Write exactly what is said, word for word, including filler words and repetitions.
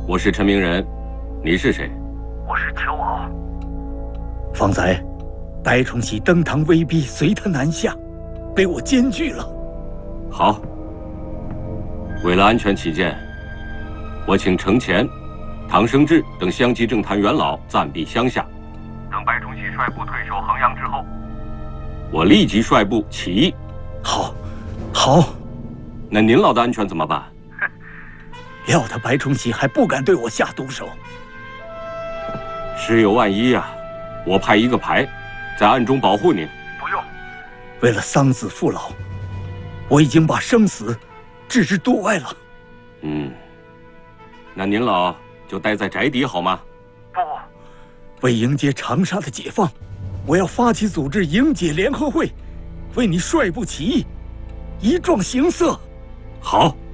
我是陈明仁，你是谁？ 我是邱敖。 方才，白崇禧登堂威逼，随他南下，被我艰拒了。 好，为了安全起见，我请程潜、唐生智等乡级政坛元老暂避乡下。 等白崇禧率部退守衡阳之后， 我立即率部起义。 好，好。 那您老的安全怎么办？ 料他白崇禧还不敢对我下毒手。 事有万一啊，我派一个排，在暗中保护您。 不用。 为了丧子父老，我已经把生死置之度外了。 嗯，那您老就待在宅邸好吗？ 不。 为迎接长沙的解放，我要发起组织迎解联合会，为你率部起义，以壮形色。 好。